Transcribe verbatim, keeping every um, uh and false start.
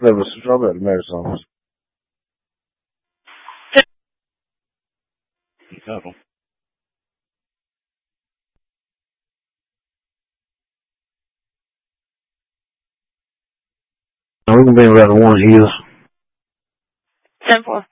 flavor strawberry medicine. Be careful. We can be around one here. ten four.